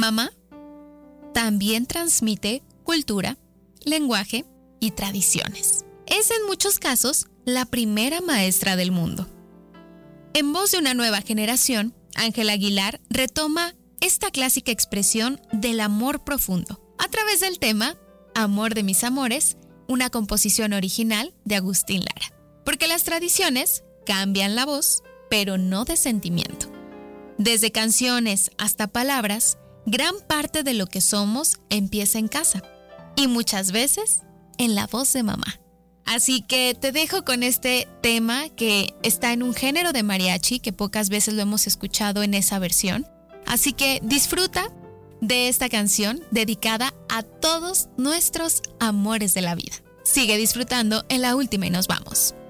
Mamá también transmite cultura, lenguaje y tradiciones. Es en muchos casos la primera maestra del mundo. En voz de una nueva generación, Ángela Aguilar retoma esta clásica expresión del amor profundo a través del tema Amor de mis amores, una composición original de Agustín Lara. Porque las tradiciones cambian la voz, pero no de sentimiento. Desde canciones hasta palabras, gran parte de lo que somos empieza en casa y muchas veces en la voz de mamá. Así que te dejo con este tema que está en un género de mariachi que pocas veces lo hemos escuchado en esa versión. Así que disfruta de esta canción dedicada a todos nuestros amores de la vida. Sigue disfrutando en La Última y nos vamos.